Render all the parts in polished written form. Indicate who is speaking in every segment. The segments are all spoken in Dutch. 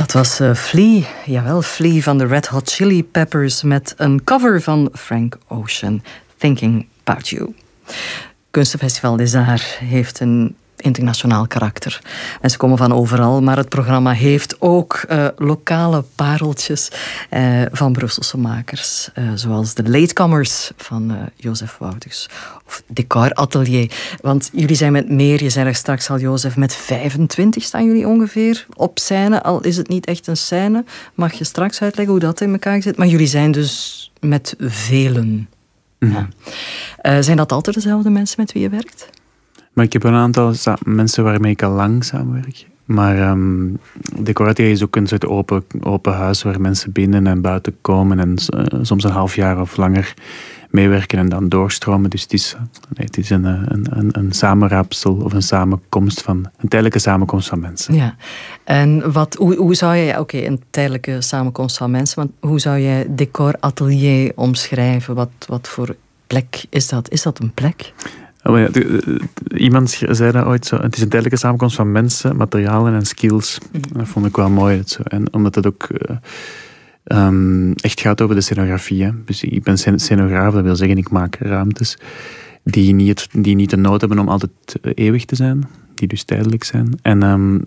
Speaker 1: Dat was Flea, jawel, Flea van de Red Hot Chili Peppers met een cover van Frank Ocean, Thinking About You. Kunstenfestival des Arts heeft een internationaal karakter. Mensen komen van overal, maar het programma heeft ook lokale pareltjes van Brusselse makers. Zoals de Latecomers van Jozef Wouters. Of Decor Atelier. Want jullie zijn met meer, je zei er straks al Jozef, met 25 staan jullie ongeveer op scène. Al is het niet echt een scène, mag je straks uitleggen hoe dat in elkaar zit. Maar jullie zijn dus met velen. Mm-hmm. Ja. Zijn dat altijd dezelfde mensen met wie je werkt?
Speaker 2: Maar ik heb een aantal mensen waarmee ik al lang samenwerk. Maar Decor Atelier is ook een soort open huis waar mensen binnen en buiten komen en soms een half jaar of langer meewerken en dan doorstromen. Dus het is een samenraapsel of een tijdelijke samenkomst van mensen.
Speaker 1: Ja, en hoe zou je, een tijdelijke samenkomst van mensen, want hoe zou jij Decor Atelier omschrijven? Wat voor plek is dat? Is dat een plek?
Speaker 2: Oh ja, iemand zei dat ooit zo. Het is een tijdelijke samenkomst van mensen, materialen en skills. Mm-hmm. Dat vond ik wel mooi. En omdat het ook echt gaat over de scenografie. Hè. Dus ik ben scenograaf, dat wil zeggen ik maak ruimtes die niet de nood hebben om altijd eeuwig te zijn. Die dus tijdelijk zijn. En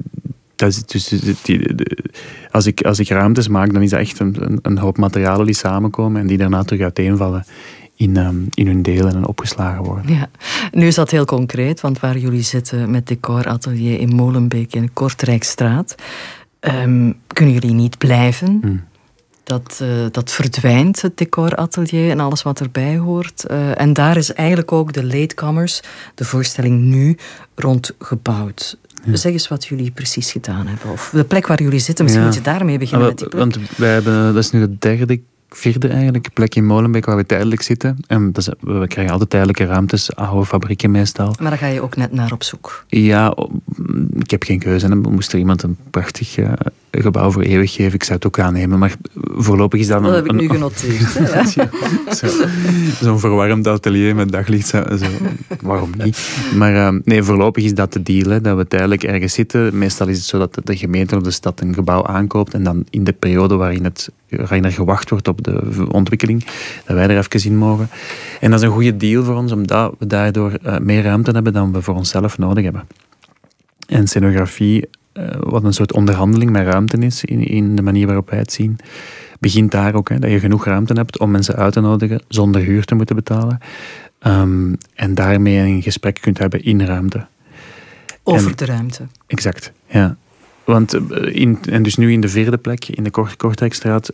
Speaker 2: als ik ruimtes maak, dan is dat echt een hoop materialen die samenkomen en die daarna terug uiteenvallen. In hun delen en opgeslagen worden.
Speaker 1: Ja. Nu is dat heel concreet, want waar jullie zitten met Decor Atelier in Molenbeek in Kortrijkstraat, kunnen jullie niet blijven. Dat verdwijnt, het Decor Atelier en alles wat erbij hoort. En daar is eigenlijk ook de Latecomers, de voorstelling nu, rond gebouwd. Ja. Zeg eens wat jullie precies gedaan hebben. Of de plek waar jullie zitten, misschien moet je daarmee beginnen met die plek.
Speaker 2: Want wij hebben, dat is nu de vierde eigenlijk plek in Molenbeek waar we tijdelijk zitten. En we krijgen altijd tijdelijke ruimtes, oude fabrieken meestal.
Speaker 1: Maar daar ga je ook net naar op zoek.
Speaker 2: Ja, ik heb geen keuze. Dan moest er iemand een prachtig gebouw voor eeuwig geven. Ik zou het ook aannemen, maar voorlopig is dat...
Speaker 1: Dat heb ik nu genoteerd.
Speaker 2: Zo'n verwarmd atelier met daglicht. Zo, waarom niet? Maar nee, voorlopig is dat de deal. Hè, dat we tijdelijk ergens zitten. Meestal is het zo dat de gemeente of de stad een gebouw aankoopt en dan in de periode waarin er gewacht wordt op de ontwikkeling, dat wij er even in mogen. En dat is een goede deal voor ons, omdat we daardoor meer ruimte hebben dan we voor onszelf nodig hebben. En scenografie, wat een soort onderhandeling met ruimte is, in de manier waarop wij het zien, begint daar ook. Hè, dat je genoeg ruimte hebt om mensen uit te nodigen zonder huur te moeten betalen. En daarmee een gesprek kunt hebben in ruimte.
Speaker 1: Over de ruimte.
Speaker 2: Exact, ja. Want en dus nu in de vierde plek, in de Kortrijkstraat,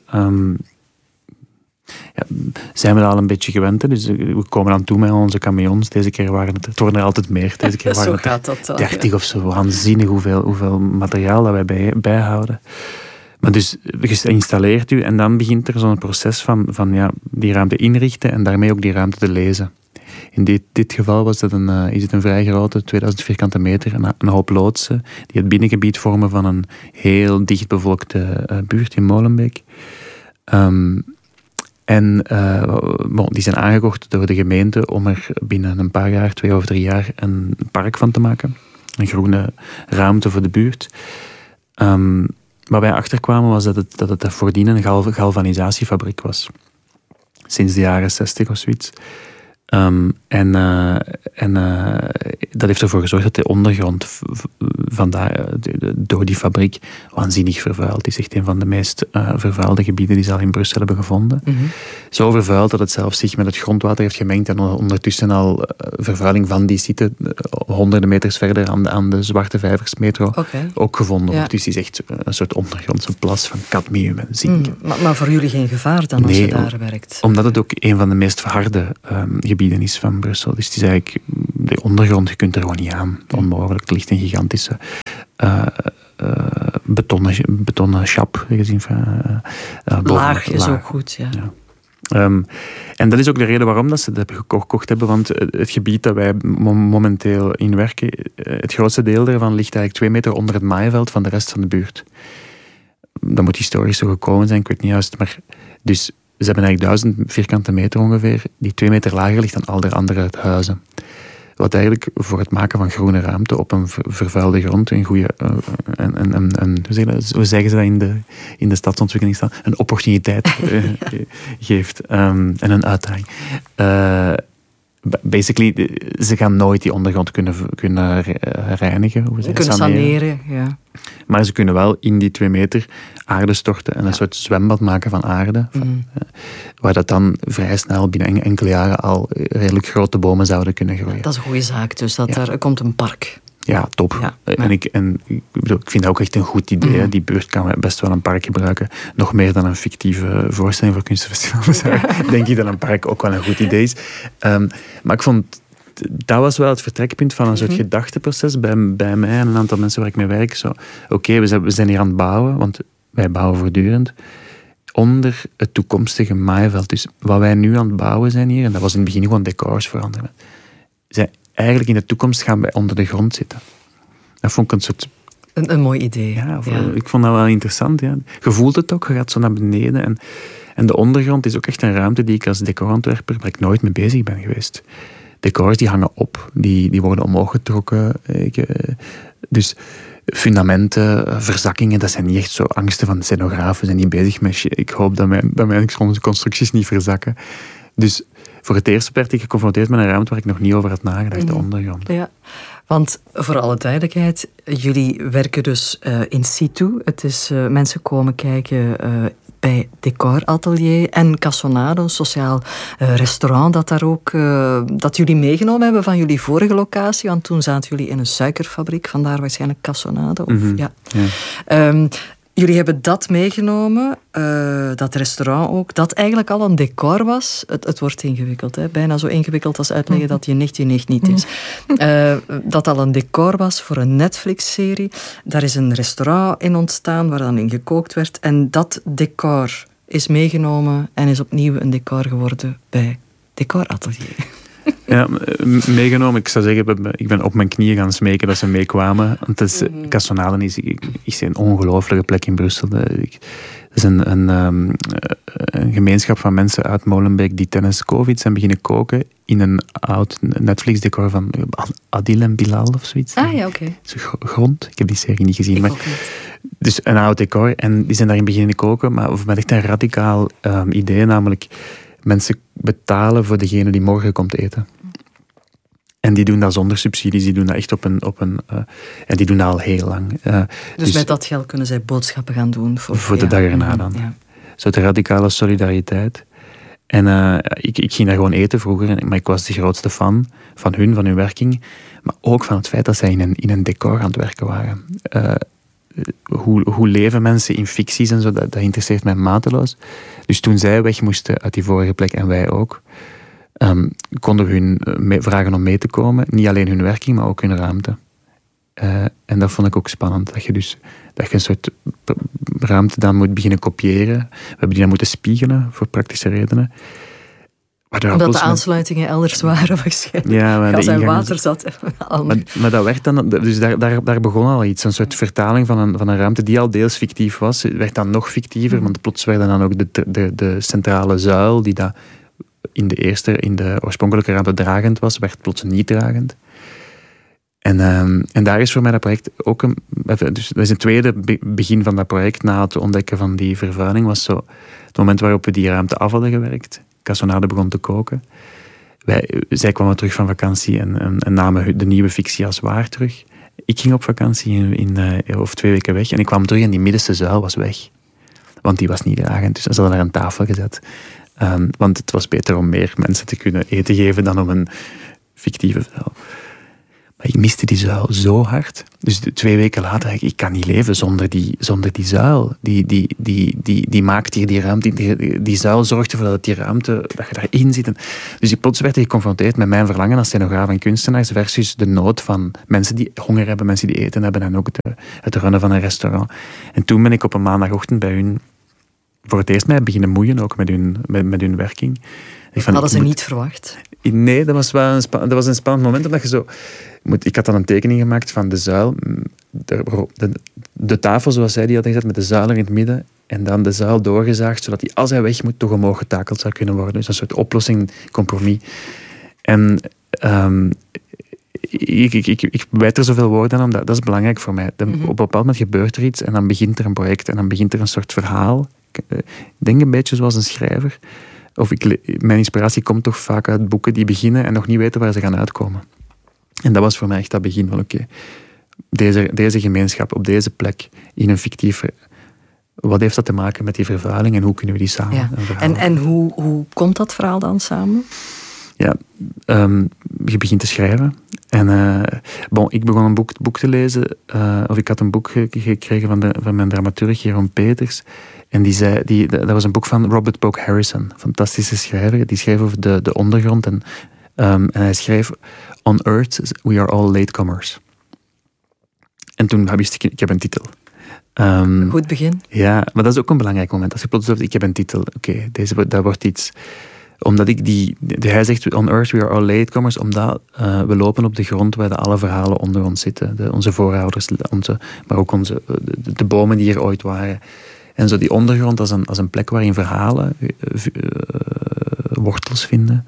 Speaker 2: zijn we al een beetje gewend. Hè? Dus we komen aan toe met onze camions. Deze keer waren het worden er altijd meer. Deze keer waren het 30 of zo. Waanzinnig hoeveel materiaal dat wij bijhouden. Maar dus, je installeert u en dan begint er zo'n proces van die ruimte inrichten en daarmee ook die ruimte te lezen. In dit geval was dat is het een vrij grote 2000 vierkante meter, een hoop loodsen die het binnengebied vormen van een heel dichtbevolkte buurt in Molenbeek. Die zijn aangekocht door de gemeente om er binnen een paar jaar, 2 of 3 jaar, een park van te maken. Een groene ruimte voor de buurt. Waar wij achterkwamen was dat het voordien een galvanisatiefabriek was. Sinds de jaren 60 of zoiets. Dat heeft ervoor gezorgd dat de ondergrond door die fabriek waanzinnig vervuild. Het is echt een van de meest vervuilde gebieden die ze al in Brussel hebben gevonden. Mm-hmm. Zo vervuild dat het zelfs zich met het grondwater heeft gemengd en ondertussen al vervuiling van die site honderden meters verder aan de Zwarte Vijversmetro ook gevonden wordt. Dus het is echt een soort ondergrondse plas van cadmium en zink.
Speaker 1: Maar voor jullie geen gevaar dan als je daar werkt?
Speaker 2: Omdat het ook een van de meest verharde gebieden is van Brussel. Dus het is eigenlijk de ondergrond, je kunt er gewoon niet aan. Onmogelijk. Er ligt een gigantische betonnen schap.
Speaker 1: Laag is ook goed, ja.
Speaker 2: En dat is ook de reden waarom dat ze het gekocht hebben, want het gebied dat wij momenteel in werken, het grootste deel daarvan ligt eigenlijk 2 meter onder het maaiveld van de rest van de buurt. Dat moet historisch zo gekomen zijn, ik weet niet juist, maar dus ze hebben eigenlijk 1000 vierkante meter ongeveer, die 2 meter lager ligt dan al de andere huizen. wat eigenlijk voor het maken van groene ruimte op een vervuilde grond een goede, hoe zeggen ze dat in de stadsontwikkeling staan, een opportuniteit geeft en een uitdaging. Basically, ze gaan nooit die ondergrond kunnen reinigen.
Speaker 1: Kunnen saneren, ja.
Speaker 2: Maar ze kunnen wel in die 2 meter aarde storten en een soort zwembad maken van aarde. Waar dat dan vrij snel binnen enkele jaren al redelijk grote bomen zouden kunnen groeien.
Speaker 1: Dat is een goede zaak, dus daar komt een park.
Speaker 2: Ja, top. Ja. En ik vind dat ook echt een goed idee. Die buurt kan best wel een park gebruiken. Nog meer dan een fictieve voorstelling voor kunstenfestivals. Denk ik dat een park ook wel een goed idee is. Maar ik vond... Dat was wel het vertrekpunt van een soort gedachteproces bij mij en een aantal mensen waar ik mee werk. Oké, we zijn hier aan het bouwen, want wij bouwen voortdurend onder het toekomstige maaiveld. Dus wat wij nu aan het bouwen zijn hier, en dat was in het begin gewoon decors veranderen. Eigenlijk in de toekomst gaan wij onder de grond zitten. Dat vond ik een soort...
Speaker 1: Een mooi idee.
Speaker 2: Ja, ik vond dat wel interessant. Ja. Je voelt het ook, je gaat zo naar beneden. En de ondergrond is ook echt een ruimte die ik als decorontwerper waar ik nooit mee bezig ben geweest. Decors die hangen op, die worden omhoog getrokken. Dus fundamenten, verzakkingen, dat zijn niet echt zo angsten van de scenografen. We zijn niet bezig met ik hoop dat mijn constructies niet verzakken. Dus voor het eerst werd ik geconfronteerd met een ruimte waar ik nog niet over had nagedacht, de ondergrond. Ja,
Speaker 1: want voor alle duidelijkheid, jullie werken dus in situ. Het is mensen komen kijken bij Decoratelier en Cassonado, een sociaal restaurant dat jullie meegenomen hebben van jullie vorige locatie, want toen zaten jullie in een suikerfabriek, vandaar waarschijnlijk Cassonado. Jullie hebben dat meegenomen, dat restaurant ook, dat eigenlijk al een decor was. Het wordt ingewikkeld, hè? Bijna zo ingewikkeld als uitleggen dat je nicht niet is. Dat al een decor was voor een Netflix-serie. Daar is een restaurant in ontstaan waar dan in gekookt werd. En dat decor is meegenomen en is opnieuw een decor geworden bij Decoratelier.
Speaker 2: Ja, meegenomen. Ik zou zeggen, ik ben op mijn knieën gaan smeken dat ze meekwamen. Want Cassonade is een ongelooflijke plek in Brussel. Het is een gemeenschap van mensen uit Molenbeek die tijdens COVID zijn beginnen koken in een oud Netflix-decor van Adil en Bilal of zoiets.
Speaker 1: Ah ja, oké.
Speaker 2: Grond. Ik heb die serie niet gezien. Maar, dus een oud decor. En die zijn daarin beginnen koken, maar met echt een radicaal idee, namelijk mensen betalen voor degene die morgen komt eten. En die doen dat zonder subsidies, die doen dat echt en die doen dat al heel lang.
Speaker 1: Dus met dat geld kunnen zij boodschappen gaan doen?
Speaker 2: Voor de dag erna dan. Ja. Zo de radicale solidariteit. En ik ging daar gewoon eten vroeger, maar ik was de grootste fan van hun werking, maar ook van het feit dat zij in een decor aan het werken waren. Hoe leven mensen in ficties en zo, dat interesseert mij mateloos. Dus toen zij weg moesten uit die vorige plek en wij ook, konden we hun vragen om mee te komen. Niet alleen hun werking, maar ook hun ruimte. En dat vond ik ook spannend. Dat je een soort ruimte dan moet beginnen kopiëren. We hebben die dan moeten spiegelen, voor praktische redenen.
Speaker 1: Omdat de aansluitingen elders waren waarschijnlijk.
Speaker 2: Ja,
Speaker 1: gas en water zat.
Speaker 2: Maar dat werd dan... Dus daar begon al iets. Een soort vertaling van een ruimte die al deels fictief was. Werd dan nog fictiever, want plots werden dan ook de centrale zuil, die dat in de oorspronkelijke ruimte dragend was, werd plots niet dragend. En daar is voor mij dat project ook dus dat is een tweede begin van dat project, na het ontdekken van die vervuiling, was zo het moment waarop we die ruimte af hadden gewerkt. Cassonade begon te koken. Zij kwamen terug van vakantie en namen de nieuwe fictie als waar terug. Ik ging op vakantie of 2 weken weg en ik kwam terug en die middenste zuil was weg. Want die was niet dragend, dus ze hadden daar een tafel gezet. Want het was beter om meer mensen te kunnen eten geven dan om een fictieve zuil. Maar ik miste die zuil zo hard. Dus 2 weken later, ik kan niet leven zonder die zuil. Die maakt hier die ruimte. Die zuil zorgt ervoor dat dat je daarin zit. Dus plots werd ik geconfronteerd met mijn verlangen als scenograaf en kunstenaars versus de nood van mensen die honger hebben, mensen die eten hebben en ook het runnen van een restaurant. En toen ben ik op een maandagochtend bij hun voor het eerst mij beginnen moeien, ook met hun werking.
Speaker 1: Hadden ze niet verwacht?
Speaker 2: Nee, dat was wel een spannend moment, omdat je zo... Ik had dan een tekening gemaakt van de zuil, de tafel zoals zij die had gezet, met de zuil er in het midden, en dan de zuil doorgezaagd, zodat die, als hij weg moet, toch omhoog getakeld zou kunnen worden. Dus een soort oplossing, compromis. En ik wijd er zoveel woorden aan, dat is belangrijk voor mij. Op een bepaald moment gebeurt er iets en dan begint er een project en dan begint er een soort verhaal. Ik denk een beetje zoals een schrijver. Mijn inspiratie komt toch vaak uit boeken die beginnen en nog niet weten waar ze gaan uitkomen. En dat was voor mij echt dat begin van oké, deze gemeenschap op deze plek in een fictieve... Wat heeft dat te maken met die vervuiling en hoe kunnen we die samen...
Speaker 1: En hoe komt dat verhaal dan samen?
Speaker 2: Ja, je begint te schrijven. En ik begon een boek te lezen. Of ik had een boek gekregen van mijn dramaturg Jeroen Peters. En dat was een boek van Robert Pogue Harrison. Fantastische schrijver. Die schreef over de ondergrond. En hij schreef... On Earth, we are all latecomers. En toen wist ik heb een titel.
Speaker 1: Goed begin.
Speaker 2: Ja, maar dat is ook een belangrijk moment. Als je plots zegt, ik heb een titel. Oké, dat wordt iets... Omdat hij zegt, on earth we are all latecomers, omdat we lopen op de grond waar alle verhalen onder ons zitten. Onze voorouders, maar ook de bomen die er ooit waren. En zo die ondergrond als een plek waarin verhalen wortels vinden.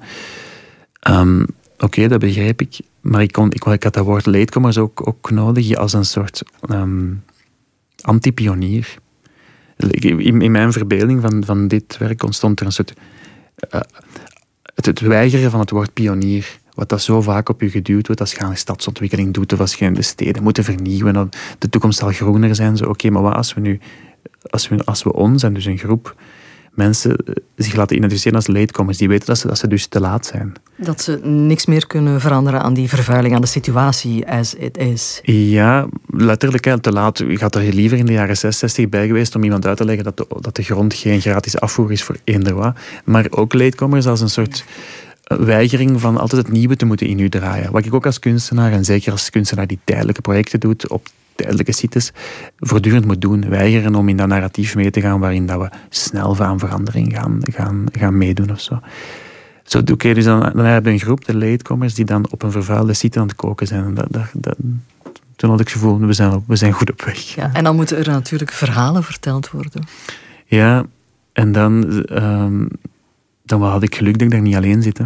Speaker 2: Oké, dat begrijp ik. Maar ik had dat woord latecomers ook nodig als een soort anti-pionier. In mijn verbeelding van dit werk ontstond er een soort... Het weigeren van het woord pionier, wat dat zo vaak op je geduwd wordt als je aan stadsontwikkeling doet of als je de steden moeten vernieuwen, de toekomst zal groener zijn. Oké, maar wat als we ons en dus een groep mensen zich laten identificeren als latecomers, die weten dat ze dus te laat zijn.
Speaker 1: Dat ze niks meer kunnen veranderen aan die vervuiling, aan de situatie as it is.
Speaker 2: Ja, letterlijk te laat. Je had er liever in de jaren 60 bij geweest om iemand uit te leggen dat de grond geen gratis afvoer is voor eender wat. Maar ook latecomers als een soort weigering van altijd het nieuwe te moeten in u draaien. Wat ik ook als kunstenaar, en zeker als kunstenaar die tijdelijke projecten doet op tijdelijke sites, voortdurend moet doen. Weigeren om in dat narratief mee te gaan waarin dat we snel aan verandering gaan meedoen of zo. Dus dan hebben we een groep, de latecomers, die dan op een vervuilde site aan het koken zijn. En toen had ik het gevoel, we zijn goed op weg.
Speaker 1: Ja, en dan moeten er natuurlijk verhalen verteld worden.
Speaker 2: Ja, en dan had ik geluk dat ik daar niet alleen zit.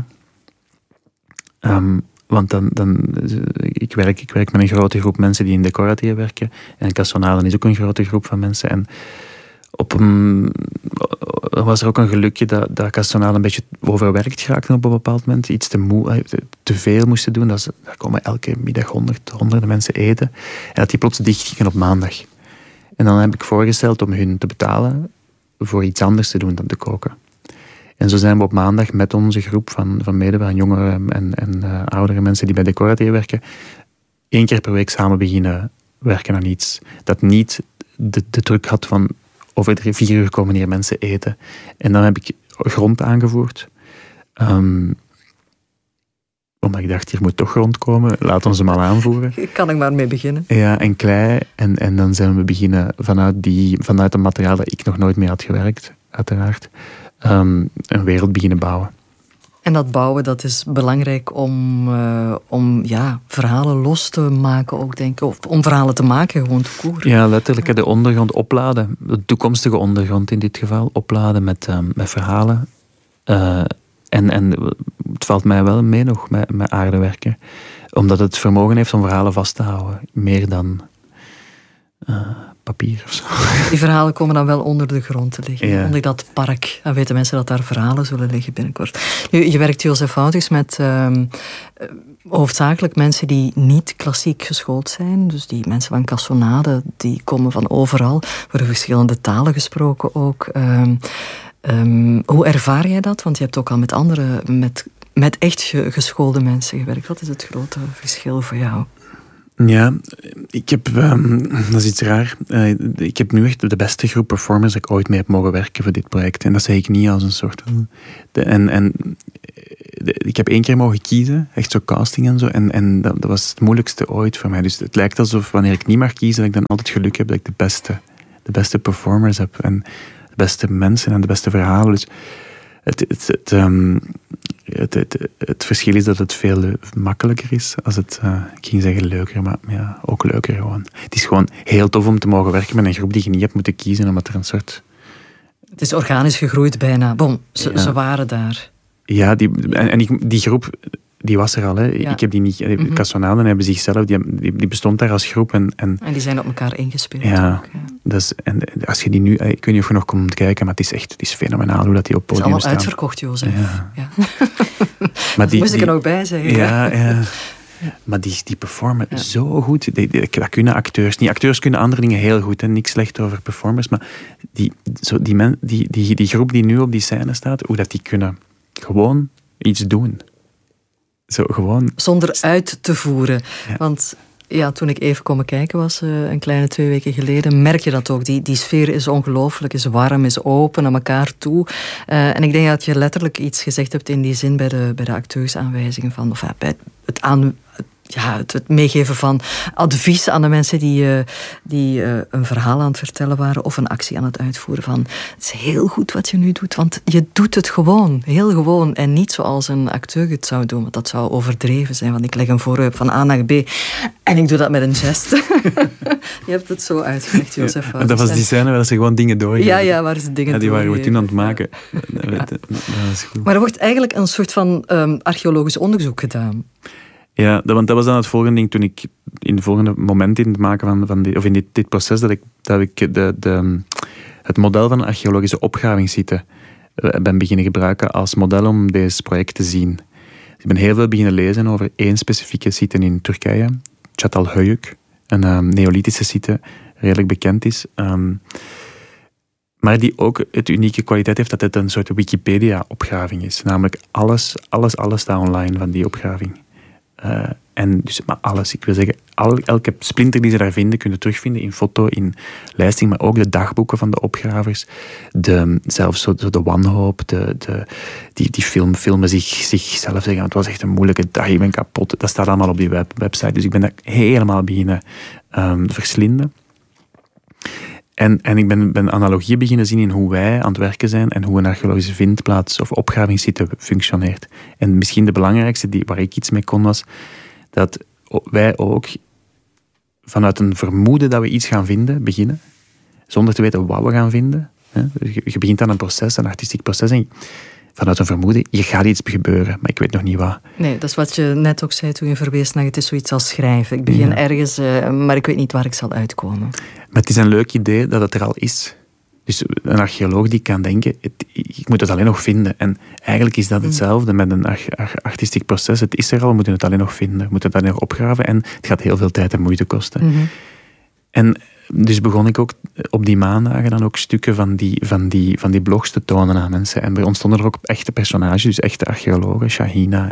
Speaker 2: Want ik werk met een grote groep mensen die in decoratief werken. En Cassonade is ook een grote groep van mensen. En was er ook een gelukje dat Cassonade een beetje overwerkt geraakte op een bepaald moment. Iets te veel moesten doen. Daar komen elke middag honderden mensen eten. En dat die plots dicht gingen op maandag. En dan heb ik voorgesteld om hun te betalen voor iets anders te doen dan te koken. En zo zijn we op maandag met onze groep van medewerkers, jongeren en oudere mensen die bij decoratief werken, 1 keer per week samen beginnen werken aan iets. Dat niet de druk had van over 4 uur komen hier mensen eten. En dan heb ik grond aangevoerd. Omdat ik dacht, hier moet toch grond komen. Laat ons hem al aanvoeren.
Speaker 1: Kan ik maar mee beginnen.
Speaker 2: Ja, en klei. En dan zijn we beginnen vanuit een materiaal dat ik nog nooit mee had gewerkt, uiteraard. Een wereld beginnen bouwen.
Speaker 1: En dat bouwen, dat is belangrijk om verhalen los te maken ook, denk ik. Of om verhalen te maken, gewoon te koer.
Speaker 2: Ja, letterlijk. De ondergrond opladen. De toekomstige ondergrond in dit geval. Opladen met verhalen. En het valt mij wel mee nog met aardewerken. Omdat het vermogen heeft om verhalen vast te houden. Meer dan papier of zo.
Speaker 1: Die verhalen komen dan wel onder de grond te liggen.
Speaker 2: Ja.
Speaker 1: Onder dat park. Dan weten mensen dat daar verhalen zullen liggen binnenkort. Nu, je werkt, Joseph Wouters, met hoofdzakelijk mensen die niet klassiek geschoold zijn. Dus die mensen van Cassonade, die komen van overal. Er worden verschillende talen gesproken ook. Hoe ervaar jij dat? Want je hebt ook al met andere, met echt geschoolde mensen gewerkt. Wat is het grote verschil voor jou?
Speaker 2: Ja, ik heb, dat is iets raar. Ik heb nu echt de beste groep performers dat ik ooit mee heb mogen werken voor dit project. En dat zeg ik niet als een soort... Ik heb 1 keer mogen kiezen, echt zo casting en zo. En dat was het moeilijkste ooit voor mij. Dus het lijkt alsof wanneer ik niet mag kiezen, dat ik dan altijd geluk heb dat ik de beste performers heb. En de beste mensen en de beste verhalen. Dus het verschil is dat het veel makkelijker is als het, ik ging zeggen leuker, maar ja, ook leuker gewoon. Het is gewoon heel tof om te mogen werken met een groep die je niet hebt moeten kiezen, omdat er een soort...
Speaker 1: Het is organisch gegroeid bijna. Bon, ze waren daar.
Speaker 2: Ja, die groep, die was er al. Hè.
Speaker 1: Ja.
Speaker 2: Ik heb die niet... Cassonade hebben zichzelf... Die bestond daar als groep. En
Speaker 1: die zijn op elkaar ingespeeld.
Speaker 2: Ja,
Speaker 1: ook, ja.
Speaker 2: Dus, en als je die nu... Ik weet niet of je nog komt kijken, maar het is fenomenaal hoe dat die op podium staan.
Speaker 1: Het is allemaal uitverkocht, Jozef. Ja.
Speaker 2: Maar
Speaker 1: moest ik er nog bij zeggen.
Speaker 2: Ja. Maar die performen zo goed. Dat kunnen acteurs niet. Acteurs kunnen andere dingen heel goed. En niks slecht over performers. Maar die groep die nu op die scène staat, hoe dat die kunnen gewoon iets doen. Zo gewoon...
Speaker 1: Zonder uit te voeren.
Speaker 2: Ja.
Speaker 1: Want toen ik even komen kijken was, een kleine 2 weken geleden, merk je dat ook. Die sfeer is ongelooflijk, is warm, is open naar elkaar toe. En ik denk dat je letterlijk iets gezegd hebt in die zin bij de acteursaanwijzingen van, of bij het meegeven van advies aan de mensen die een verhaal aan het vertellen waren of een actie aan het uitvoeren van, het is heel goed wat je nu doet, want je doet het gewoon, heel gewoon en niet zoals een acteur het zou doen, want dat zou overdreven zijn, want ik leg een voorwerp van A naar B en ik doe dat met een gest. Je hebt het zo uitgelegd, Jozef.
Speaker 2: Ja, dat was die scène waar ze gewoon dingen doorgeven.
Speaker 1: Ja, waar ze dingen doorgeven.
Speaker 2: Die waren we toen aan het maken. Dat is goed.
Speaker 1: Maar er wordt eigenlijk een soort van archeologisch onderzoek gedaan.
Speaker 2: Ja, want dat was dan het volgende ding toen ik in het volgende moment in het maken van of in dit proces dat ik het model van een archeologische opgravingssite ben beginnen gebruiken als model om deze project te zien. Dus ik ben heel veel beginnen lezen over 1 specifieke site in Turkije, Çatalhöyük, een neolithische site, redelijk bekend is. Maar die ook het unieke kwaliteit heeft dat het een soort Wikipedia-opgraving is. Namelijk alles staat online van die opgraving. En dus, maar alles, ik wil zeggen, elke splinter die ze daar vinden, kunnen terugvinden in foto, in lijsting, maar ook de dagboeken van de opgravers, zelfs zo de wanhoop, die filmen zichzelf zeggen, het was echt een moeilijke dag, ik ben kapot. Dat staat allemaal op die website, dus ik ben dat helemaal beginnen verslinden. En ik ben analogieën beginnen zien in hoe wij aan het werken zijn en hoe een archeologische vindplaats of opgravingssite functioneert. En misschien de belangrijkste waar ik iets mee kon was dat wij ook vanuit een vermoeden dat we iets gaan vinden, beginnen, zonder te weten wat we gaan vinden. Je begint aan een proces, een artistiek proces, en vanuit een vermoeden, hier gaat iets gebeuren, maar ik weet nog niet wat.
Speaker 1: Nee, dat is wat je net ook zei toen je verwees naar het is zoiets als schrijven. Ik begin ergens, maar ik weet niet waar ik zal uitkomen. Maar
Speaker 2: het is een leuk idee dat het er al is. Dus een archeoloog die kan denken, ik moet het alleen nog vinden. En eigenlijk is dat hetzelfde met een artistiek proces. Het is er al, we moeten het alleen nog vinden. We moeten het alleen nog opgraven en het gaat heel veel tijd en moeite kosten. Mm-hmm. En dus begon ik ook op die maandagen dan ook stukken van die blogs te tonen aan mensen. En er ontstonden er ook echte personages, dus echte archeologen, Shahina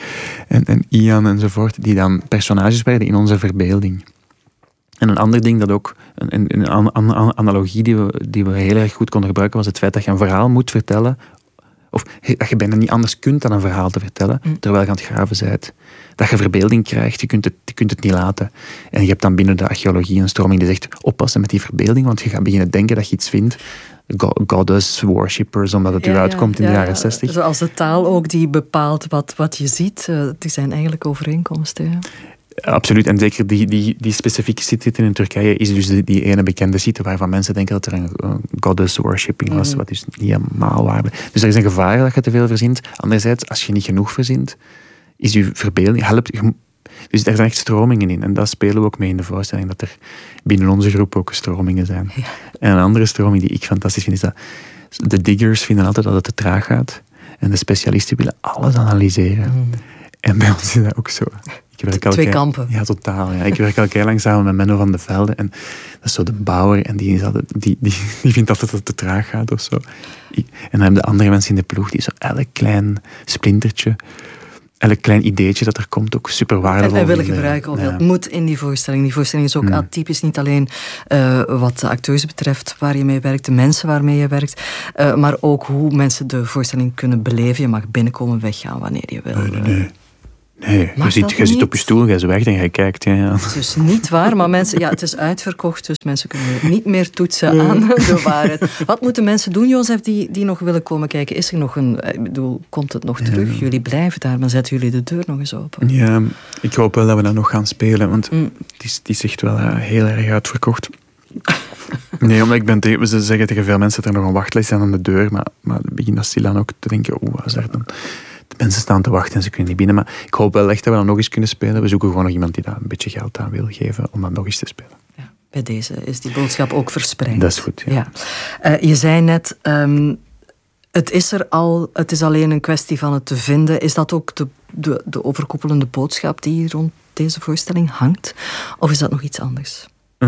Speaker 2: en Ian enzovoort, die dan personages werden in onze verbeelding. En een ander ding dat ook, een analogie die we heel erg goed konden gebruiken, was het feit dat je een verhaal moet vertellen, of dat je bijna niet anders kunt dan een verhaal te vertellen, terwijl je aan het graven bent. Dat je verbeelding krijgt, je kunt het niet laten. En je hebt dan binnen de archeologie een stroming die zegt, oppassen met die verbeelding, want je gaat beginnen denken dat je iets vindt. Goddess, worshippers, omdat het eruit komt in de jaren 60.
Speaker 1: Zoals de taal ook die bepaalt wat je ziet. Die zijn eigenlijk overeenkomsten. Ja.
Speaker 2: Absoluut, en zeker die specifieke site in Turkije is dus die ene bekende site waarvan mensen denken dat er een goddess worshipping was, wat dus niet helemaal waar is. Dus er is een gevaar dat je te veel verzint. Anderzijds, als je niet genoeg verzint, is je verbeelding... Dus er zijn echt stromingen in. En dat spelen we ook mee in de voorstelling, dat er binnen onze groep ook stromingen zijn. Ja. En een andere stroming die ik fantastisch vind, is dat de diggers vinden altijd dat het te traag gaat. En de specialisten willen alles analyseren. En bij ons is dat ook zo.
Speaker 1: Twee kampen.
Speaker 2: Ja, totaal. Ja. Ik werk al heel lang samen met Menno van de Velde. En dat is zo de bouwer. En die vindt altijd dat het te traag gaat of zo. En dan hebben de andere mensen in de ploeg die zo elk klein splintertje, elk klein ideetje dat er komt ook super waardevol.
Speaker 1: En wij willen gebruiken ook. Ja. Dat moet in die voorstelling. Die voorstelling is ook atypisch. Niet alleen wat de acteurs betreft waar je mee werkt, de mensen waarmee je werkt, maar ook hoe mensen de voorstelling kunnen beleven. Je mag binnenkomen, weggaan wanneer je wil.
Speaker 2: Nee, je zit op je stoel, je zwijgt en je kijkt. Ja.
Speaker 1: Het is dus niet waar, maar mensen, het is uitverkocht, dus mensen kunnen niet meer toetsen aan de waarheid. Wat moeten mensen doen, Jozef, die nog willen komen kijken? Is er nog komt het nog terug? Jullie blijven daar, maar zetten jullie de deur nog eens open? Ja,
Speaker 2: ik hoop wel dat we dat nog gaan spelen, want het is echt wel heel erg uitverkocht. Nee, omdat ze zeggen tegen veel mensen dat er nog een wachtlijst is aan de deur, maar begin dat stilaan ook te denken, wat is daar dan? De En ze staan te wachten en ze kunnen niet binnen. Maar ik hoop wel echt dat we dat nog eens kunnen spelen. We zoeken gewoon nog iemand die daar een beetje geld aan wil geven om dat nog eens te spelen.
Speaker 1: Ja, bij deze is die boodschap ook verspreid.
Speaker 2: Dat is goed, ja.
Speaker 1: Je zei net, het is er al, het is alleen een kwestie van het te vinden. Is dat ook de overkoepelende boodschap die rond deze voorstelling hangt? Of is dat nog iets anders?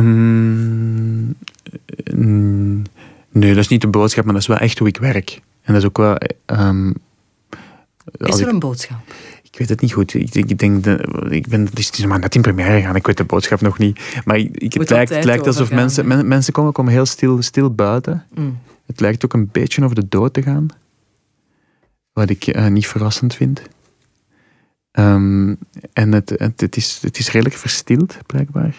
Speaker 2: Nee, dat is niet de boodschap, maar dat is wel echt hoe ik werk. En dat is ook wel...
Speaker 1: is er een boodschap?
Speaker 2: Ik weet het niet goed. Ik denk, het is maar net in première gegaan. Ik weet de boodschap nog niet. Maar het lijkt alsof mensen komen heel stil buiten. Het lijkt ook een beetje over de dood te gaan. Wat ik niet verrassend vind. En het is redelijk verstild, blijkbaar.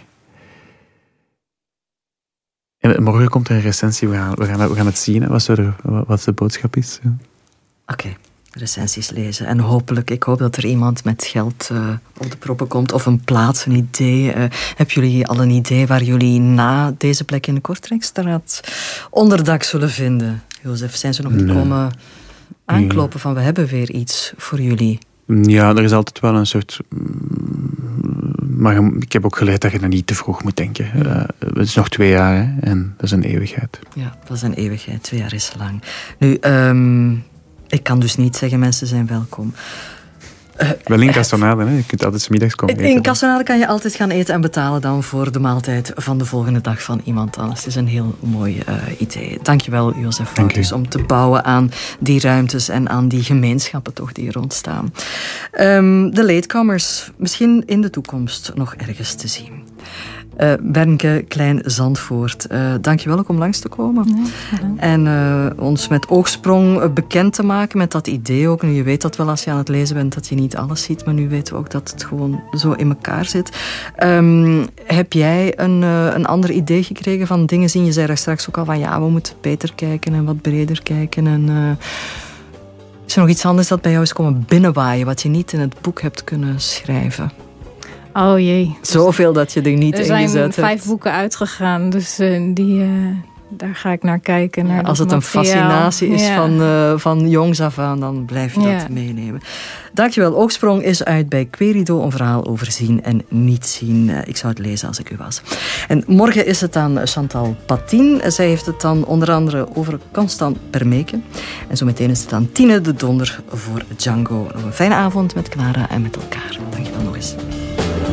Speaker 2: En morgen komt er een recensie. We gaan het zien, wat de boodschap is. Ja.
Speaker 1: Oké. Recensies lezen. En hopelijk, ik hoop dat er iemand met geld op de proppen komt. Of een plaats, een idee. Hebben jullie al een idee waar jullie na deze plek in de Kortrijkstraat onderdak zullen vinden? Jozef, zijn ze nog niet komen aankloppen van we hebben weer iets voor jullie?
Speaker 2: Ja, er is altijd wel een soort... Maar ik heb ook geleerd dat je er niet te vroeg moet denken. Het is nog 2 jaar, hè, en dat is een eeuwigheid.
Speaker 1: Ja, dat is een eeuwigheid. 2 jaar is lang. Nu, ik kan dus niet zeggen, mensen zijn welkom.
Speaker 2: Wel in Cassonade, hè? Je kunt altijd 's middags komen eten.
Speaker 1: In Cassonade kan je altijd gaan eten en betalen dan voor de maaltijd van de volgende dag van iemand anders. Het is een heel mooi idee. Dankjewel, Jozef Wouters, om te bouwen aan die ruimtes en aan die gemeenschappen toch die er ontstaan. De latecomers, misschien in de toekomst nog ergens te zien. Bernke Klein-Zandvoort, dankjewel ook om langs te komen. Ja, en ons met Oogsprong bekend te maken met dat idee ook. Nu, je weet dat wel als je aan het lezen bent dat je niet alles ziet, maar nu weten we ook dat het gewoon zo in elkaar zit. Heb jij een ander idee gekregen van dingen zien? Je zei daar straks ook al van ja, we moeten beter kijken en wat breder kijken. En, is er nog iets anders dat bij jou is komen binnenwaaien wat je niet in het boek hebt kunnen schrijven?
Speaker 3: Oh jee.
Speaker 1: Zoveel dat je er niet in gezet hebt.
Speaker 3: Er zijn 5 boeken uitgegaan, dus daar ga ik naar kijken. Naar
Speaker 1: als het een fascinatie is van jongs af aan, dan blijf je dat meenemen. Dankjewel. Oogsprong is uit bij Querido, een verhaal over zien en niet zien. Ik zou het lezen als ik u was. En morgen is het aan Chantal Patin. Zij heeft het dan onder andere over Constant Permeke. En zometeen is het aan Tine de Donder voor Django. Nog een fijne avond met Clara en met elkaar. Dankjewel nog eens.